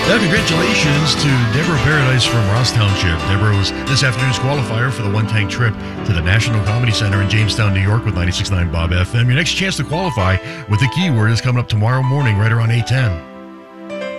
Well, congratulations to Deborah Paradise from Ross Township. Deborah was this afternoon's qualifier for the one-tank trip to the National Comedy Center in Jamestown, New York with 96.9 Bob FM. Your next chance to qualify with the keyword is coming up tomorrow morning right around 8:10.